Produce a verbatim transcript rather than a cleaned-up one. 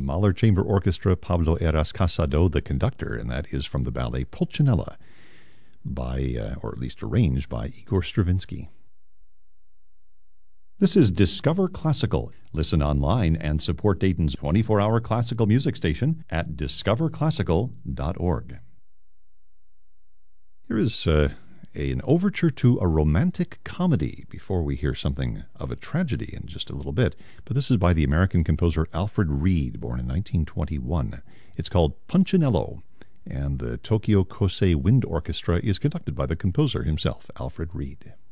Mahler Chamber Orchestra, Pablo Eras Casado, the conductor, and that is from the ballet Pulcinella, by, uh, or at least arranged by Igor Stravinsky. This is Discover Classical. Listen online and support Dayton's twenty-four hour classical music station at discover classical dot org. Here is uh, a, an overture to a romantic comedy before we hear something of a tragedy in just a little bit. But this is by the American composer Alfred Reed, born in nineteen twenty-one. It's called Punchinello, and the Tokyo Kosei Wind Orchestra is conducted by the composer himself, Alfred Reed.